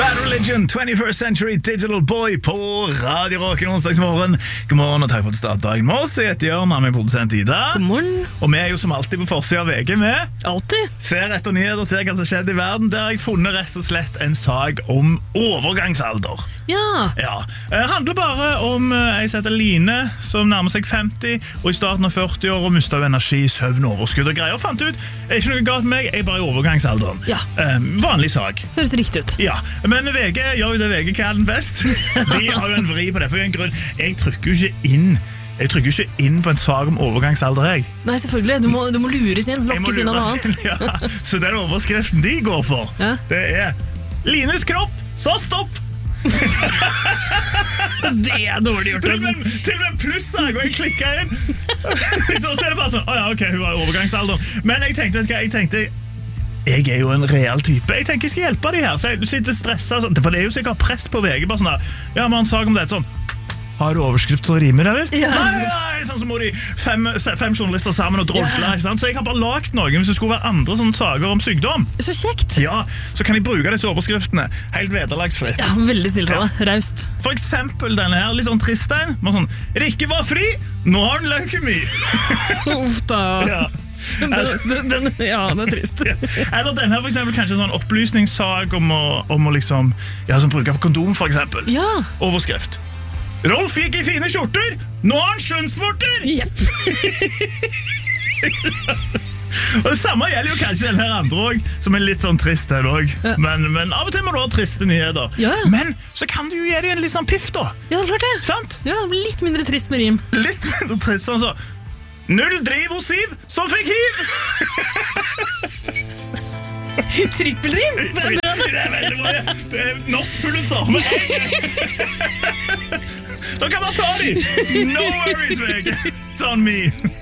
Bad Religion, 21st Century Digital Boy på Radio Rocken onsdagsmorgen. God morgen og takk for at du startet dagen med oss. Jeg heter Jørn, han er produsent Ida. God morgen. Og vi er jo som alltid på forsiden av VG med. Alltid. Ser etter nyheter, ser hva som skjedde i verden. Der har jeg funnet rett og slett en sag om overgangsalder. Ja. Det handler bare om jeg heter Line, som nærmer seg 50, og i starten av 40 år og mistet av energi, søvn, overskudd og greier. Fant ut, det er ikke noe galt med meg, jeg er bare i overgangsalderen. Ja. Vanlig sag. Høres riktig ut. Ja, men VG gjør jo det VG kaller best. De har jo en vri på det for en grunn. Jeg trykker jo ikke inn på en sag om overgangsalder, jeg. Nei, selvfølgelig. Du må lures inn, lokkes inn av noe annet. Ja. Så den overskriften de går for, det er Lines kropp, så stopp! Det er dårlig gjort. Til og med plussag, og jeg klikker inn. Så er det bare sånn, ok, hun var i overgangsalderen. Men jeg tenkte, jeg er jo en real type. Jeg tenker jeg skal hjelpe de her. Så du sitter stresset, for det er jo sikkert press på VG. Bare sånn der, ja, man sa om det sånn. Har du overskrift som rimer, eller? Ja. Nei, sånn så må de fem journalister sammen og drodle, ikke sant? Så jeg har bare lagt noe hvis det skulle være andre sånne sager om sykdom. Så kjekt. Ja, så kan jeg bruke disse overskriftene helt vederlagsfritt. Ja, veldig snilt, raust. For eksempel denne her, litt sånn trist en. Sånn, Rikke var fri, nå har den leukemi. Uff da. Ja. Den er trist. Eller denne her, for eksempel, kanskje en sånn opplysningssag om å liksom, ja, som bruker på kondom, for eksempel. Ja. Overskrift. Rolf gikk i fine skjorter, nå har han skjønnsvorter! Jepp. Og det samme gjelder jo kanskje den her andre også, som er litt sånn trist her også. Ja. Men av og til må du ha triste nyheter. Ja. Men så kan du jo gi dem en litt sånn piff da. Ja, det er klart det. Sant? Ja, litt mindre trist med rim. Litt mindre trist, sånn så. Null drivosiv som fikk hiv! Trippelrim. Det er veldig bra. Det er norsk pulitzer. Da kan man ta dem. No worries, VG. It's on me.